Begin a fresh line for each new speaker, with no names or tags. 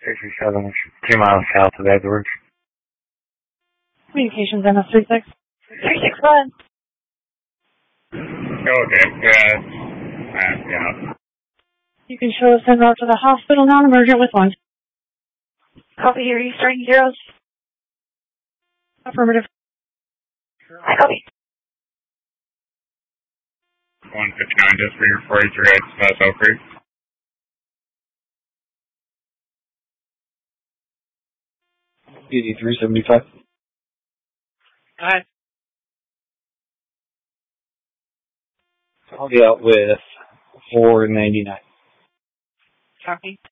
67, 2 miles south of Edwards.
Communications MS36. 361.
Okay, yeah.
You can show us en route to the hospital, non-emergent with 1. Copy here, you starting zeros. Affirmative. I copy.
159 just for your 43 Express Oak Creek.
PD 375.
Alright.
I'll be out with 499.
Copy.